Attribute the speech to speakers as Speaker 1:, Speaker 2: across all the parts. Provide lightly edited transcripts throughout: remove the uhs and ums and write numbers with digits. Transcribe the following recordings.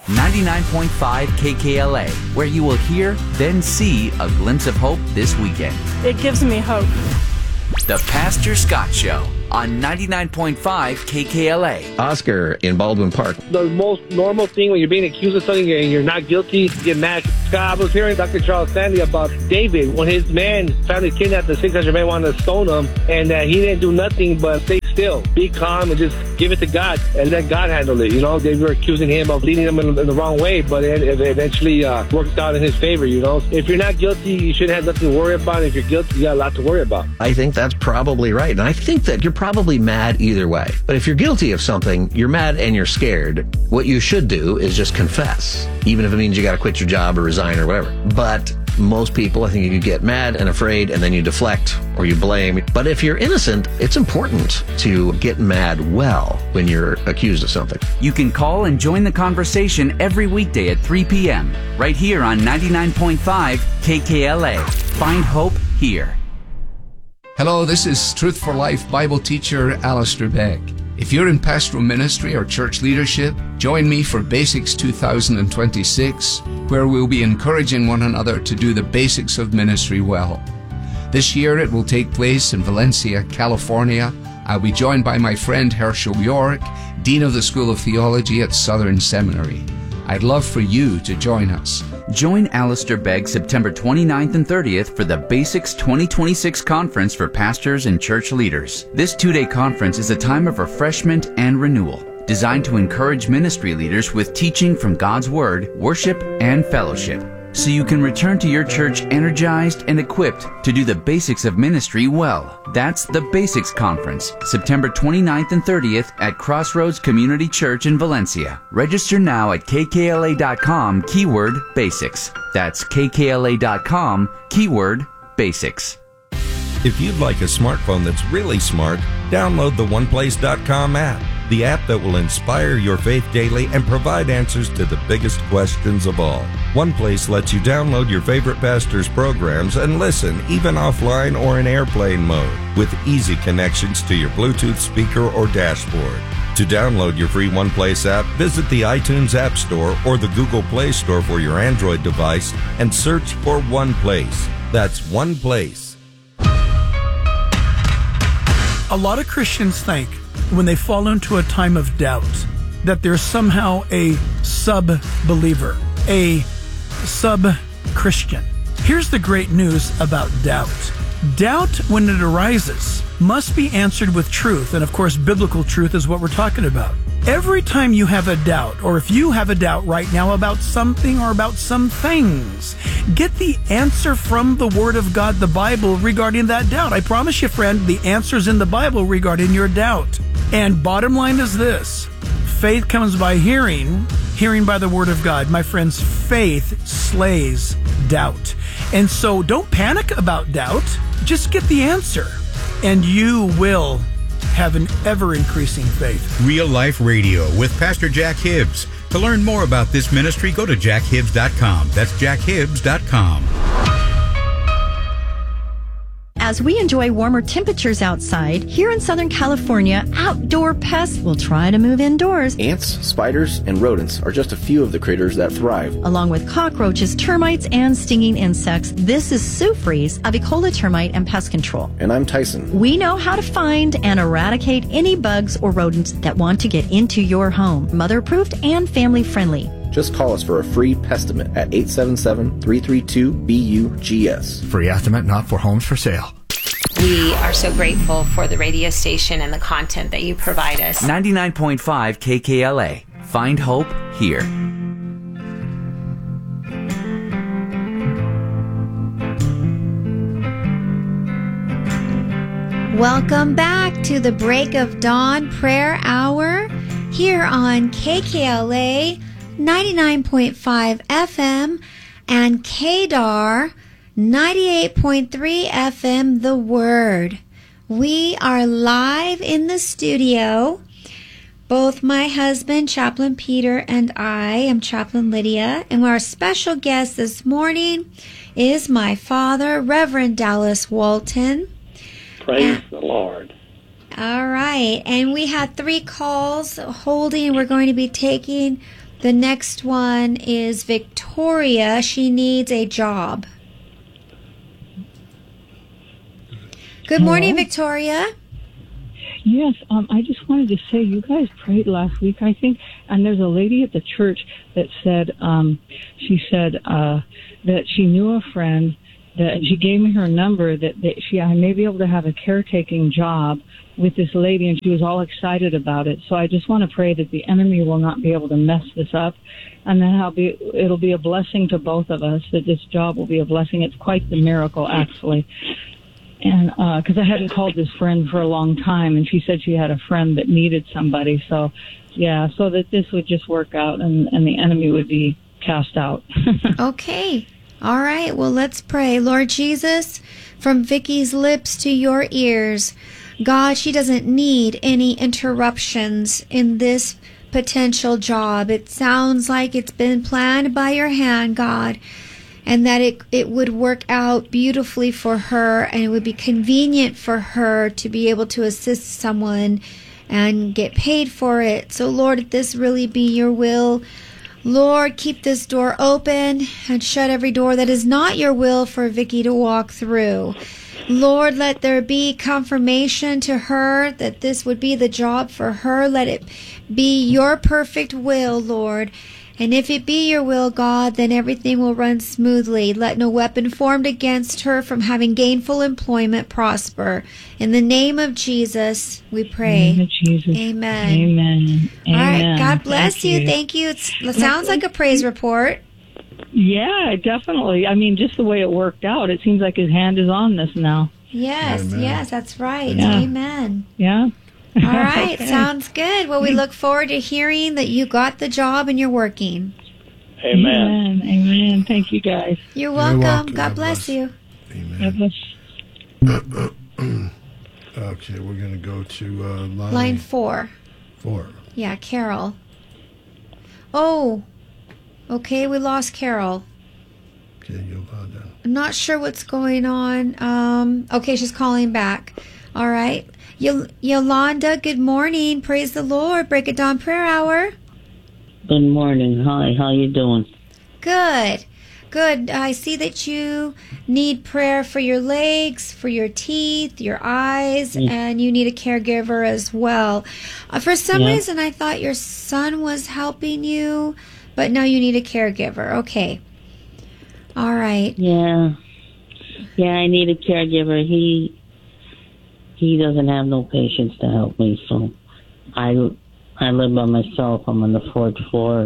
Speaker 1: 99.5 KKLA, where you will hear, then see a glimpse of hope this weekend.
Speaker 2: It gives me hope.
Speaker 1: The Pastor Scott Show on 99.5 KKLA.
Speaker 3: Oscar in Baldwin Park.
Speaker 4: The most normal thing when you're being accused of something and you're not guilty, you get mad. Scott, I was hearing Dr. Charles Stanley about David. When his man found his kidnapped, the 600 men wanted to stone him, and he didn't do nothing but stay still, be calm, and just give it to God, and let God handle it. You know, they were accusing him of leading them in the wrong way, but it eventually worked out in his favor, you know. If you're not guilty, you shouldn't have nothing to worry about. If you're guilty, you got a lot to worry about.
Speaker 3: I think that's probably right. And I think that you're probably mad either way. But if you're guilty of something, you're mad and you're scared, what you should do is just confess, even if it means you got to quit your job or resign or whatever. But most people, I think you get mad and afraid and then you deflect or you blame. But if you're innocent, it's important to get mad well when you're accused of something.
Speaker 1: You can call and join the conversation every weekday at 3 p.m. right here on 99.5 KKLA. Find hope here.
Speaker 5: Hello, this is Truth for Life Bible teacher Alistair Begg. If you're in pastoral ministry or church leadership, join me for Basics 2026, where we'll be encouraging one another to do the basics of ministry well. This year it will take place in Valencia, California. I'll be joined by my friend Herschel York, Dean of the School of Theology at Southern Seminary. I'd love for you to join us.
Speaker 1: Join Alistair Begg September 29th and 30th for the Basics 2026 Conference for Pastors and Church Leaders. This two-day conference is a time of refreshment and renewal, designed to encourage ministry leaders with teaching from God's Word, worship, and fellowship, so you can return to your church energized and equipped to do the basics of ministry well. That's the Basics Conference, September 29th and 30th at Crossroads Community Church in Valencia. Register now at kkla.com, keyword basics. That's kkla.com, keyword basics.
Speaker 6: If you'd like a smartphone that's really smart, download the OnePlace.com app, the app that will inspire your faith daily and provide answers to the biggest questions of all. OnePlace lets you download your favorite pastor's programs and listen, even offline or in airplane mode, with easy connections to your Bluetooth speaker or dashboard. To download your free OnePlace app, visit the iTunes App Store or the Google Play Store for your Android device and search for OnePlace. That's OnePlace.
Speaker 7: A lot of Christians think when they fall into a time of doubt that they're somehow a sub-believer, a sub-Christian. Here's the great news about doubt. Doubt, when it arises, must be answered with truth. And of course, biblical truth is what we're talking about. Every time you have a doubt, or if you have a doubt right now about something or about some things, get the answer from the Word of God, the Bible, regarding that doubt. I promise you, friend, the answer's in the Bible regarding your doubt. And bottom line is this: faith comes by hearing, hearing by the Word of God. My friends, faith slays doubt. And so don't panic about doubt. Just get the answer, and you will have an ever-increasing faith.
Speaker 8: Real Life Radio with Pastor Jack Hibbs. To learn more about this ministry, go to jackhibbs.com. That's jackhibbs.com.
Speaker 9: As we enjoy warmer temperatures outside, here in Southern California, outdoor pests will try to move indoors.
Speaker 10: Ants, spiders, and rodents are just a few of the critters that thrive.
Speaker 9: Along with cockroaches, termites, and stinging insects, this is Sue Fries of Ecola Termite and Pest Control.
Speaker 10: And I'm Tyson.
Speaker 9: We know how to find and eradicate any bugs or rodents that want to get into your home. Mother-approved and family-friendly.
Speaker 10: Just call us for a free pestimate at 877-332-BUGS.
Speaker 8: Free estimate not for homes for sale.
Speaker 11: We are so grateful for the radio station and the content that you provide us.
Speaker 1: 99.5 KKLA. Find hope here.
Speaker 12: Welcome back to the Break of Dawn Prayer Hour here on KKLA 99.5 FM and KDAR 98.3 FM, The Word. We are live in the studio. Both my husband, Chaplain Peter, and I am Chaplain Lydia. And our special guest this morning is my father, Reverend Dallas Walton.
Speaker 4: Praise the Lord.
Speaker 12: All right. And we had 3 calls holding. We're going to be taking The next one is Victoria. She needs a job. Good morning, Victoria.
Speaker 2: Yes, I just wanted to say you guys prayed last week, I think, and there's a lady at the church that said, she said that she knew a friend, that she gave me her number, that I may be able to have a caretaking job with this lady, and she was all excited about it. So I just want to pray that the enemy will not be able to mess this up, and that it'll be a blessing to both of us, that this job will be a blessing. It's quite the miracle, actually. And because I hadn't called this friend for a long time, and she said she had a friend that needed somebody. So, yeah, so that this would just work out and the enemy would be cast out.
Speaker 12: Okay. All right. Well, let's pray. Lord Jesus, from Vicky's lips to your ears, God, she doesn't need any interruptions in this potential job. It sounds like it's been planned by your hand, God, and that it would work out beautifully for her, and it would be convenient for her to be able to assist someone and get paid for it. So, Lord, if this really be your will, Lord, keep this door open and shut every door that is not your will for Vicky to walk through. Lord, let there be confirmation to her that this would be the job for her. Let it be your perfect will, Lord. And if it be your will, God, then everything will run smoothly. Let no weapon formed against her from having gainful employment prosper. In the name of Jesus, we pray.
Speaker 2: In the name of Jesus.
Speaker 12: Amen.
Speaker 2: Amen.
Speaker 12: All right.
Speaker 2: Amen.
Speaker 12: God bless you. Thank you. It sounds like a praise report.
Speaker 2: Yeah, definitely. I mean, just the way it worked out, it seems like his hand is on this now.
Speaker 12: Yes,
Speaker 2: Amen.
Speaker 12: yes, that's right.
Speaker 2: Yeah.
Speaker 12: Amen.
Speaker 2: Yeah.
Speaker 12: All right,
Speaker 2: Okay.
Speaker 12: sounds good. Well, we look forward to hearing that you got the job and you're working.
Speaker 2: Amen. Amen. Thank you, guys.
Speaker 12: You're welcome. God bless you.
Speaker 2: God bless.
Speaker 13: Okay, we're going to go to
Speaker 12: Line 4.
Speaker 13: 4.
Speaker 12: Yeah, Carol. Oh, okay, we lost Carol.
Speaker 13: Okay, Yolanda.
Speaker 12: I'm not sure what's going on. Okay, she's calling back. All right. Yolanda, good morning. Praise the Lord. Break It Dawn Prayer Hour.
Speaker 14: Good morning. Hi, how you doing?
Speaker 12: Good. Good. I see that you need prayer for your legs, for your teeth, your eyes, and you need a caregiver as well. For some reason, I thought your son was helping you, but now you need a caregiver. Okay. All right.
Speaker 14: Yeah, I need a caregiver. He doesn't have no patience to help me, so I live by myself. I'm on the 4th floor,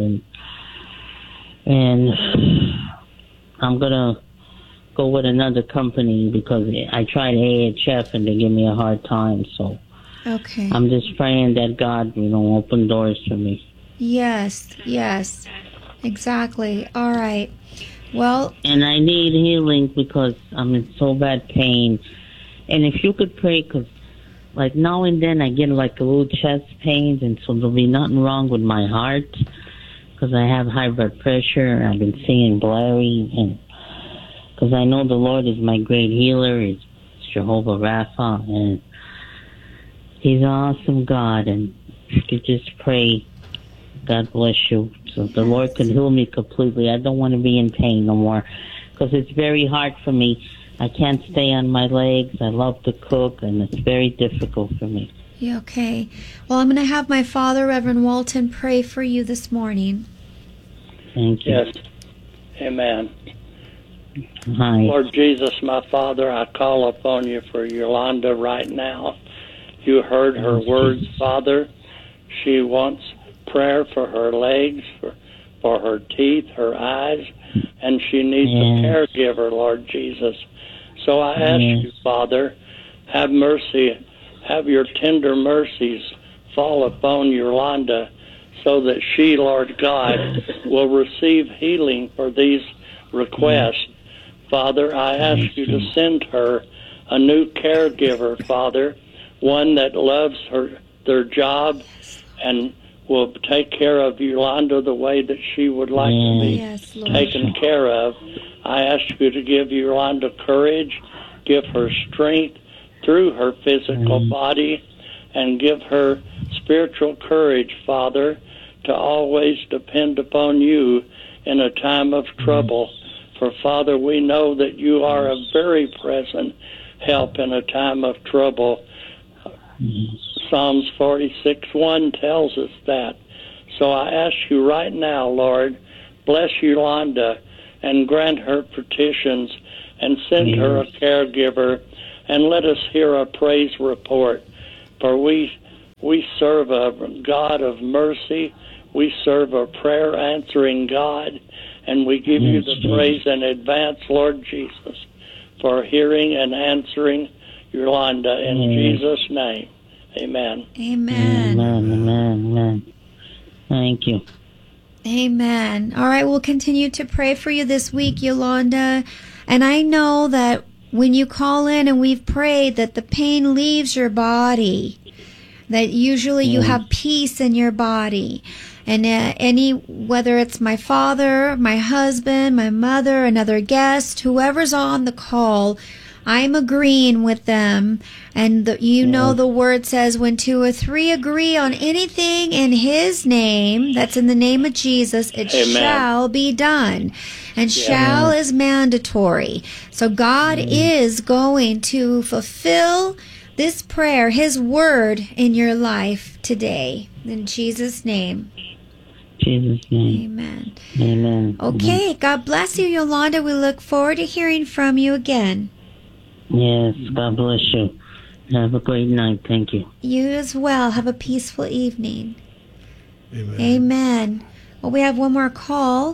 Speaker 14: and I'm gonna go with another company because I tried AHF and they give me a hard time. So
Speaker 12: Okay.
Speaker 14: I'm just praying that God, open doors for me.
Speaker 12: Yes. Exactly. All right. Well,
Speaker 14: And I need healing because I'm in so bad pain. And if you could pray, because like now and then I get like a little chest pains, and so there'll be nothing wrong with my heart because I have high blood pressure. I've been seeing blurry, and because I know the Lord is my great healer. It's Jehovah Rapha, and He's an awesome God. And if you could just pray, God bless you, so the Lord can heal me completely. I don't want to be in pain no more because it's very hard for me. I can't stay on my legs. I love to cook, and it's very difficult for me.
Speaker 12: yeah, okay. Well, I'm going to have my father, Reverend Walton, pray for you this morning.
Speaker 14: Thank you.
Speaker 15: Yes. Amen.
Speaker 14: Hi.
Speaker 15: Lord Jesus, my Father, I call upon you for Yolanda right now. You heard her words, Father. She wants prayer for her legs, for her teeth, her eyes, and she needs a caregiver, Lord Jesus. So I ask you, Father, have mercy, have your tender mercies fall upon Yolanda so that she, Lord God, will receive healing for these requests. Father, I ask you to send her a new caregiver, Father, one that loves their job and will take care of Yolanda the way that she would like to be taken care of. I ask you to give Yolanda courage, give her strength through her physical body, and give her spiritual courage, Father, to always depend upon you in a time of trouble. For, Father, we know that you are a very present help in a time of trouble. Psalms 46:1 tells us that. So I ask you right now, Lord, bless Yolanda and grant her petitions and send her a caregiver, and let us hear a praise report. For we serve a God of mercy. We serve a prayer-answering God, and we give you the praise in advance, Lord Jesus, for hearing and answering Yolanda in Jesus' name. Amen.
Speaker 12: Amen.
Speaker 14: Amen. Thank you.
Speaker 12: Amen. All right, we'll continue to pray for you this week, Yolanda. And I know that when you call in and we've prayed, that the pain leaves your body, that usually you have peace in your body. And whether it's my father, my husband, my mother, another guest, whoever's on the call, I'm agreeing with them. And the word says when 2 or 3 agree on anything in his name, that's in the name of Jesus, it shall be done. And shall is mandatory. So God is going to fulfill this prayer, his word in your life today. In Jesus' name.
Speaker 14: Jesus' name.
Speaker 12: Amen.
Speaker 14: Amen.
Speaker 12: Okay, God bless you, Yolanda. We look forward to hearing from you again.
Speaker 14: Yes, God bless you. Have a great night. Thank you.
Speaker 12: You as well. Have a peaceful evening.
Speaker 13: Amen.
Speaker 12: Amen. Well, we have one more call.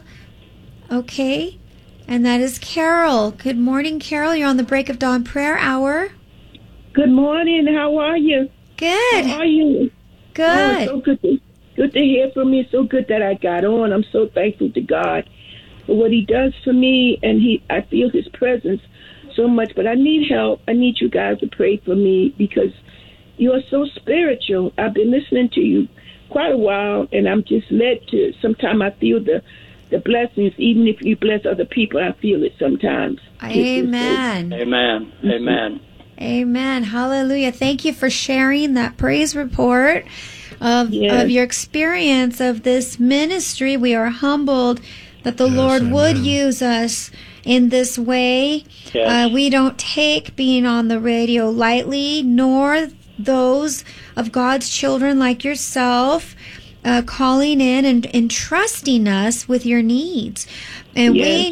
Speaker 12: Okay. And that is Carol. Good morning, Carol. You're on the Break of Dawn prayer hour.
Speaker 16: Good morning. How are you?
Speaker 12: Good.
Speaker 16: How are you?
Speaker 12: Good.
Speaker 16: Oh, it's so good to hear from you. It's so good that I got on. I'm so thankful to God for what he does for me, and I feel his presence so much. But I need help. I need you guys to pray for me because you are so spiritual. I've been listening to you quite a while, and I'm just led to. Sometimes I feel the blessings, even if you bless other people. I feel it sometimes.
Speaker 12: Amen.
Speaker 15: Amen. Amen.
Speaker 12: Amen. Hallelujah. Thank you for sharing that praise report of your experience of this ministry. We are humbled that the Lord would use us in this way.
Speaker 15: Yes.
Speaker 12: We don't take being on the radio lightly, nor those of God's children like yourself calling in and trusting us with your needs. And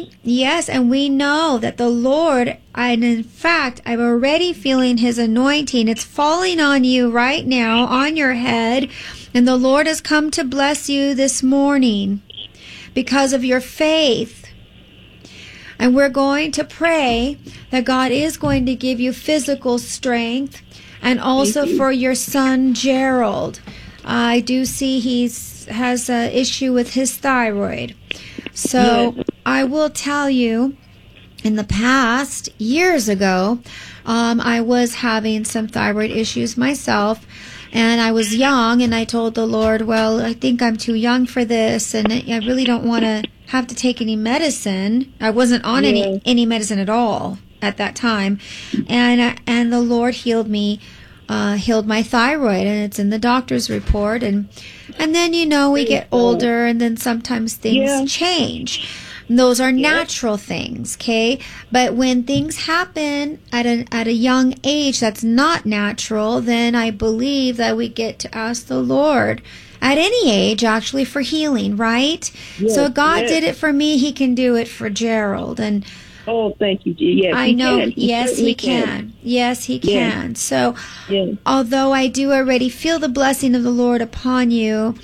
Speaker 12: we know that the Lord, and in fact, I'm already feeling his anointing. It's falling on you right now, on your head. And the Lord has come to bless you this morning because of your faith. And we're going to pray that God is going to give you physical strength, and also for your son, Gerald. I do see he has an issue with his thyroid. So I will tell you, in the past, years ago, I was having some thyroid issues myself, and I was young, and I told the Lord, well, I think I'm too young for this, and I really don't want to have to take any medicine. I wasn't on any medicine at all at that time, and the Lord healed me. Healed my thyroid, and it's in the doctor's report, and then we get older, and then sometimes things change. And those are natural things, okay? But when things happen at a young age that's not natural, then I believe that we get to ask the Lord at any age, actually, for healing, right? So God did it for me, he can do it for Gerald. And
Speaker 16: oh, thank you, dear. Yes,
Speaker 12: I know.
Speaker 16: Yes,
Speaker 12: he can. Yes, he can. So, although I do already feel the blessing of the Lord upon you,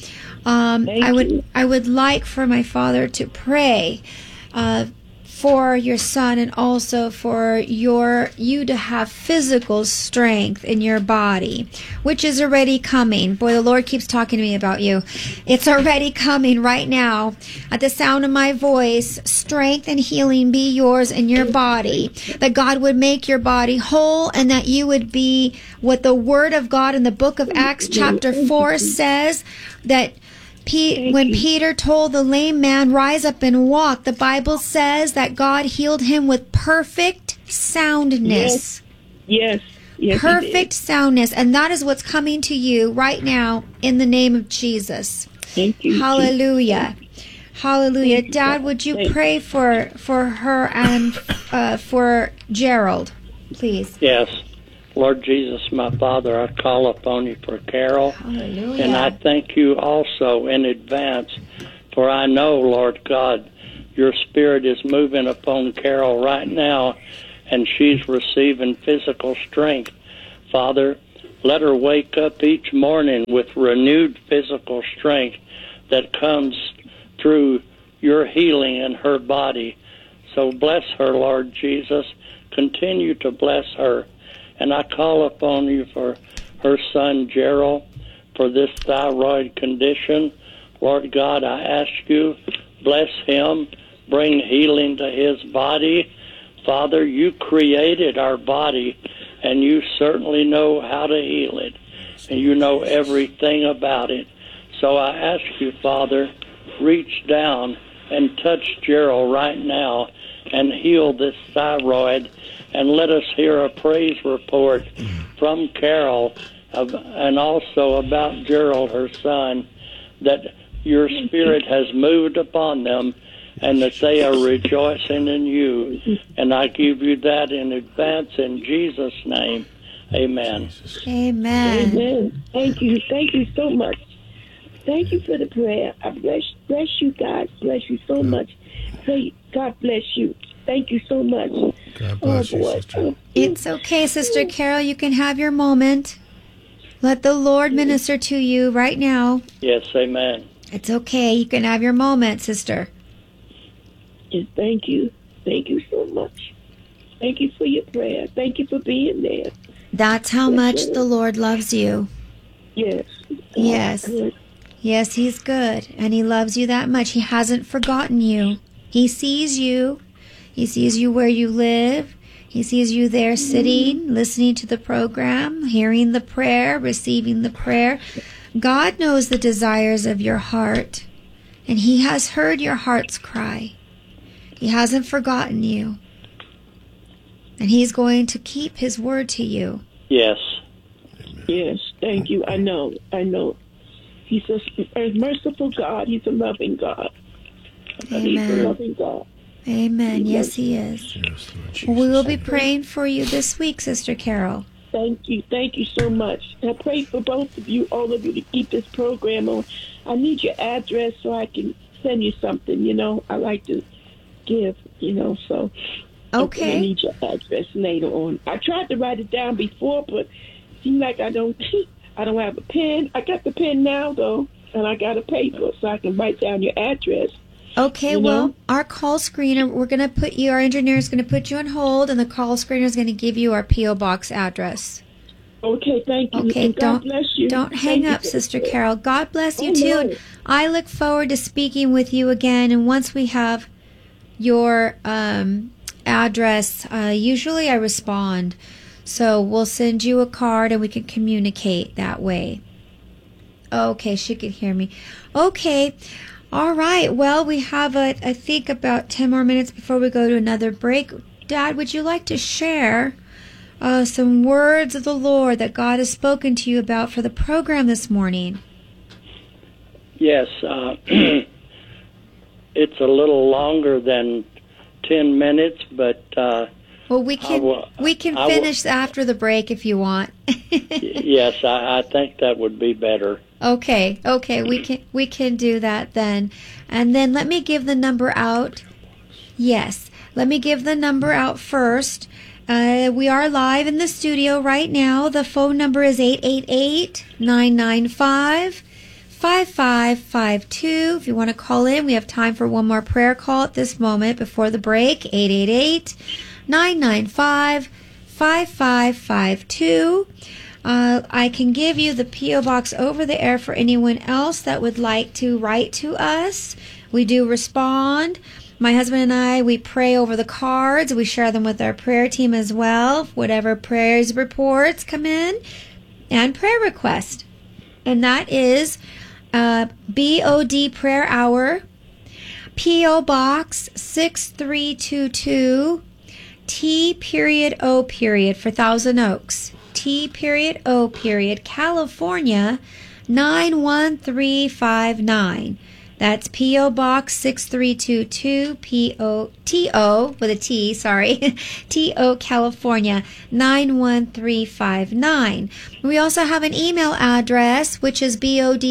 Speaker 12: I would like for my father to pray for your son, and also for you to have physical strength in your body, which is already coming. Boy, the Lord keeps talking to me about you. It's already coming right now. At the sound of my voice, strength and healing be yours in your body. That God would make your body whole, and that you would be what the Word of God in the book of Acts chapter 4 says, that when Peter told the lame man, rise up and walk, the Bible says that God healed him with perfect soundness.
Speaker 16: Yes.
Speaker 12: Perfect soundness. And that is what's coming to you right now in the name of Jesus.
Speaker 16: Thank you.
Speaker 12: Hallelujah. Hallelujah. Dad, would you pray for her and for Gerald, please?
Speaker 15: Yes. Lord Jesus, my Father, I call upon you for Carol.
Speaker 12: Hallelujah.
Speaker 15: And I thank you also in advance, for I know, Lord God, your Spirit is moving upon Carol right now, and she's receiving physical strength. Father, let her wake up each morning with renewed physical strength that comes through your healing in her body. So bless her, Lord Jesus. Continue to bless her. And I call upon you for her son, Gerald, for this thyroid condition. Lord God, I ask you, bless him, bring healing to his body. Father, you created our body, and you certainly know how to heal it, and you know everything about it. So I ask you, Father, reach down and touch Gerald right now and heal this thyroid, and let us hear a praise report from Carol and also about Gerald, her son, that your Spirit has moved upon them and that they are rejoicing in you. And I give you that in advance in Jesus' name. Amen.
Speaker 12: Amen.
Speaker 16: Amen. Thank you. Thank you so much. Thank you for the prayer. I bless you, guys. Bless you so much. Say, God bless you. Thank you so much.
Speaker 13: God bless you, sister.
Speaker 12: It's okay, Sister Carol. You can have your moment. Let the Lord minister to you right now.
Speaker 15: Yes, amen.
Speaker 12: It's okay. You can have your moment, sister.
Speaker 16: Yes, thank you. Thank you so much. Thank you for your prayer. Thank you for being there.
Speaker 12: That's how much the Lord loves you.
Speaker 16: Yes.
Speaker 12: Yes. Yes, He's good. And He loves you that much. He hasn't forgotten you. He sees you. He sees you where you live. He sees you there sitting, listening to the program, hearing the prayer, receiving the prayer. God knows the desires of your heart, and He has heard your heart's cry. He hasn't forgotten you, and He's going to keep His word to you.
Speaker 15: Yes.
Speaker 16: Yes, thank you. I know. He's a merciful God. He's a loving God.
Speaker 12: Amen.
Speaker 16: He's a loving God.
Speaker 12: Amen. Yes, He is.
Speaker 13: Yes, Lord Jesus.
Speaker 12: We will be praying for you this week, Sister Carol.
Speaker 16: Thank you. Thank you so much. I pray for both of you, all of you, to keep this program on. I need your address so I can send you something, I like to give, so.
Speaker 12: Okay.
Speaker 16: I need your address later on. I tried to write it down before, but it seemed like I don't have a pen. I got the pen now, though, and I got a paper so I can write down your address.
Speaker 12: Okay, well, our call screener, our engineer is going to put you on hold, and the call screener is going to give you our P.O. Box address.
Speaker 16: Okay, thank you.
Speaker 12: Okay,
Speaker 16: and God bless you.
Speaker 12: Don't hang up, Sister Carol. God bless you, too.
Speaker 16: No.
Speaker 12: I look forward to speaking with you again, and once we have your address, usually I respond. So we'll send you a card, and we can communicate that way. Okay, she could hear me. Okay. All right. Well, we have, I think, about 10 more minutes before we go to another break. Dad, would you like to share some words of the Lord that God has spoken to you about for the program this morning?
Speaker 15: Yes. It's a little longer than 10 minutes, but...
Speaker 12: well, we can finish after the break if you want.
Speaker 15: Yes, I think that would be better.
Speaker 12: Okay, we can do that then. And then let me give the number out. Yes, let me give the number out first. We are live in the studio right now. The phone number is 888-995-5552. If you want to call in, we have time for one more prayer call at this moment before the break. 888-995-5552. I can give you the P.O. Box over the air for anyone else that would like to write to us. We do respond. My husband and I, we pray over the cards. We share them with our prayer team as well. Whatever prayers reports come in. And prayer request. And that is BOD Prayer Hour, P.O. Box 6322, T.O. for Thousand Oaks. T.O. California 91359. That's P.O. Box 6322, T.O. with a T, sorry, T.O. California 91359. We also have an email address, which is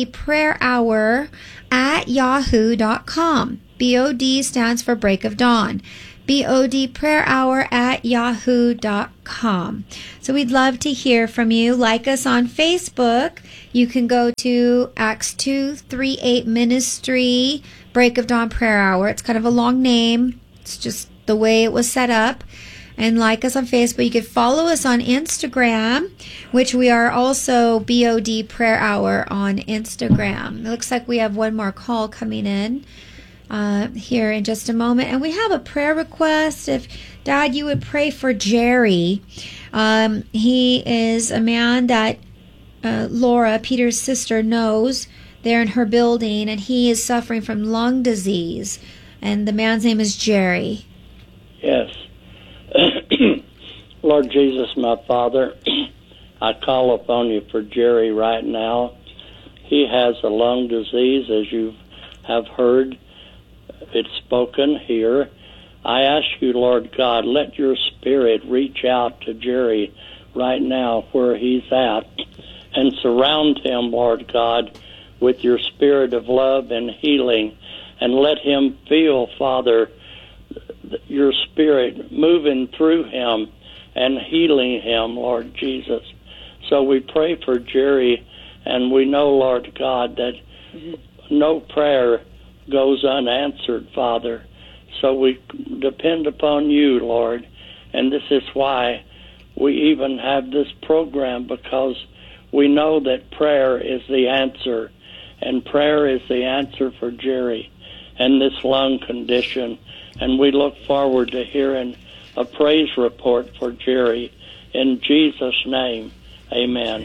Speaker 12: bodprayerhour@yahoo.com. BOD stands for Break of Dawn. bodprayerhour@yahoo.com. So we'd love to hear from you. Like us on Facebook. You can go to Acts 238 Ministry Break of Dawn Prayer Hour. It's kind of a long name. It's just the way it was set up. And like us on Facebook. You could follow us on Instagram, which we are also BOD Prayer Hour on Instagram. It looks like we have one more call coming in here in just a moment. And we have a prayer request. If, Dad, you would pray for Jerry. He is a man that Laura, Peter's sister, knows there in her building, and he is suffering from lung disease. And the man's name is Jerry.
Speaker 15: Yes. Lord Jesus, my Father, I call upon you for Jerry right now. He has a lung disease, as you have heard. It's spoken here. I ask you, Lord God, let your Spirit reach out to Jerry right now where he's at and surround him, Lord God, with your Spirit of love and healing, and let him feel, Father, your Spirit moving through him and healing him, Lord Jesus. So we pray for Jerry, and we know, Lord God, that no prayer goes unanswered, Father. So we depend upon you, Lord, and this is why we even have this program, because we know that prayer is the answer, and prayer is the answer for Jerry and this lung condition. And we look forward to hearing a praise report for Jerry. In Jesus' name, amen.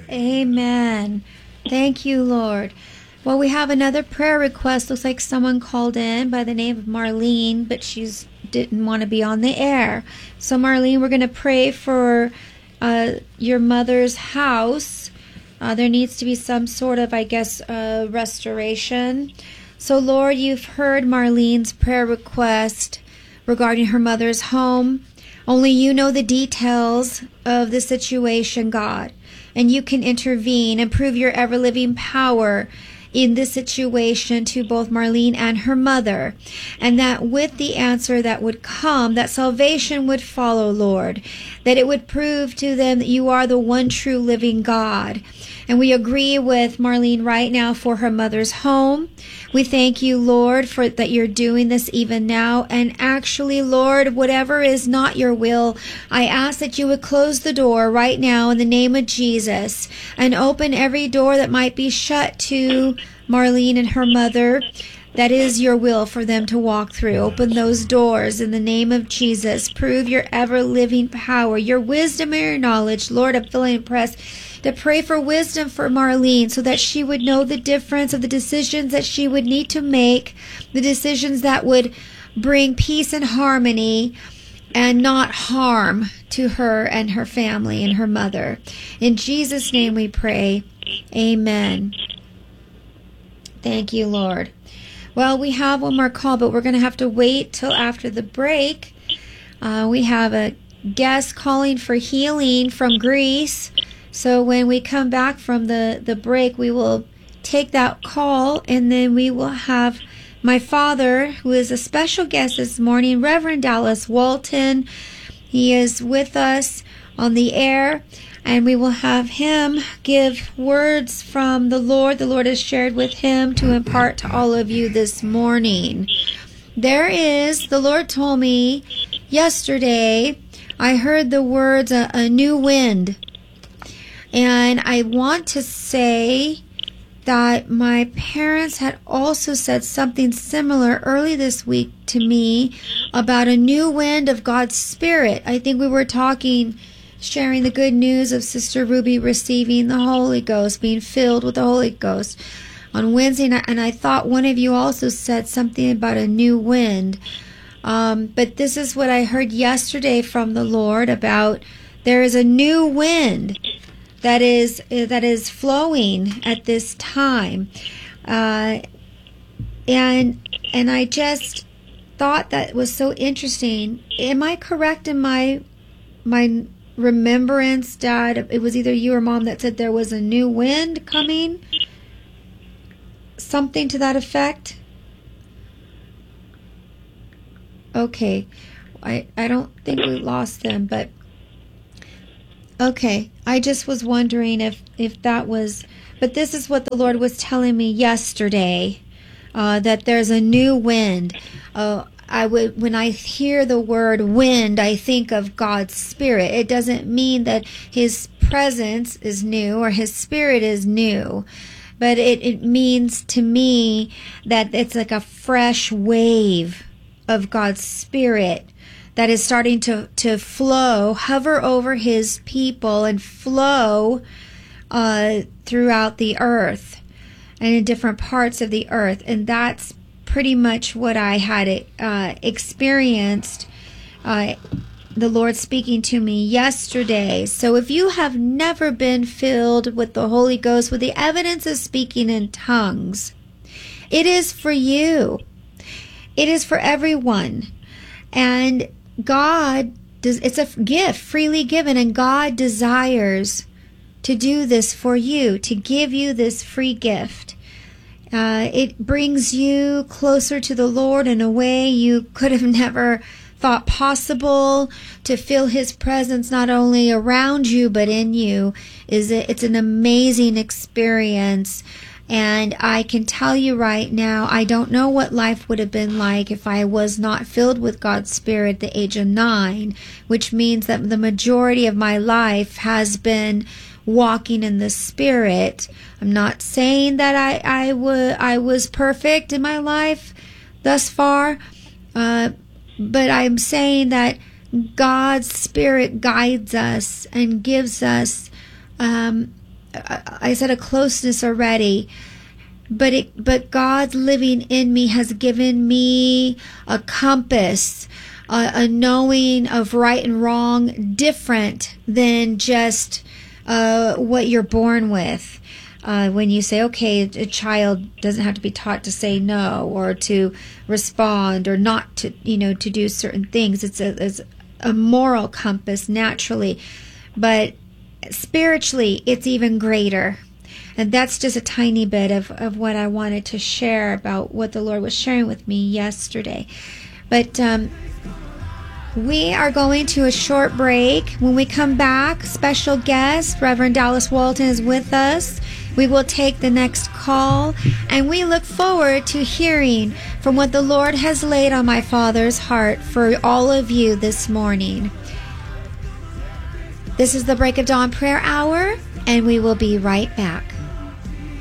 Speaker 12: Amen. Thank you, Lord. Well, we have another prayer request. Looks like someone called in by the name of Marlene, but she's didn't want to be on the air. So, Marlene, we're going to pray for your mother's house. There needs to be some sort of, I guess, restoration. So, Lord, you've heard Marlene's prayer request regarding her mother's home. Only you know the details of the situation, God. And you can intervene and prove your ever-living power in this situation to both Marlene and her mother, and that with the answer that would come, that salvation would follow, Lord, that it would prove to them that you are the one true living God. And we agree with Marlene right now for her mother's home. We thank you, Lord, for that you're doing this even now. And actually, Lord, whatever is not your will, I ask that you would close the door right now in the name of Jesus and open every door that might be shut to Marlene and her mother. That is your will for them to walk through. Open those doors in the name of Jesus. Prove your ever-living power, your wisdom and your knowledge. Lord, I'm feeling impressed to pray for wisdom for Marlene so that she would know the difference of the decisions that she would need to make, the decisions that would bring peace and harmony and not harm to her and her family and her mother. In Jesus' name we pray. Amen. Thank you, Lord. Well, we have one more call, but we're going to have to wait till after the break. We have a guest calling for healing from Greece. So when we come back from the break, we will take that call, and then we will have my father, who is a special guest this morning, Reverend Dallas Walton. He is with us on the air, and we will have him give words from the Lord. The Lord has shared with him to impart to all of you this morning. The Lord told me yesterday, I heard the words, a new wind. And I want to say that my parents had also said something similar early this week to me about a new wind of God's Spirit. I think we were sharing the good news of Sister Ruby receiving the Holy Ghost, being filled with the Holy Ghost on Wednesday, and I thought one of you also said something about a new wind. But this is what I heard yesterday from the Lord about there is a new wind that is flowing at this time, and I just thought that was so interesting. Am I correct in my remembrance, Dad? It was either you or Mom that said there was a new wind coming, something to that effect. Okay, I don't think we lost them, but okay. I just was wondering if that was, but this is what the Lord was telling me yesterday, that there's a new wind. When I hear the word wind, I think of God's Spirit. It doesn't mean that His presence is new or His Spirit is new, but it means to me that it's like a fresh wave of God's Spirit that is starting to flow, hover over His people and flow throughout the earth and in different parts of the earth. And that's pretty much what I had experienced, the Lord speaking to me yesterday. So if you have never been filled with the Holy Ghost, with the evidence of speaking in tongues, it is for you. It is for everyone. And God, it's a gift freely given, and God desires to do this for you, to give you this free gift. It brings you closer to the Lord in a way you could have never thought possible. To feel His presence not only around you but in you, it's an amazing experience. And I can tell you right now, I don't know what life would have been like if I was not filled with God's Spirit at the age of 9, which means that the majority of my life has been walking in the Spirit. I'm not saying that I was perfect in my life thus far, but I'm saying that God's Spirit guides us and gives us, I said a closeness already, but God living in me has given me a compass, a knowing of right and wrong, different than just what you're born with. When you say, okay, a child doesn't have to be taught to say no or to respond or not to, to do certain things. It's a moral compass naturally, but spiritually it's even greater. And that's just a tiny bit of what I wanted to share about what the Lord was sharing with me yesterday. But we are going to a short break. When we come back, special guest Reverend Dallas Walton is with us. We will take the next call, and we look forward to hearing from what the Lord has laid on my Father's heart for all of you this morning. This is the Break of Dawn Prayer Hour, and we will be right back.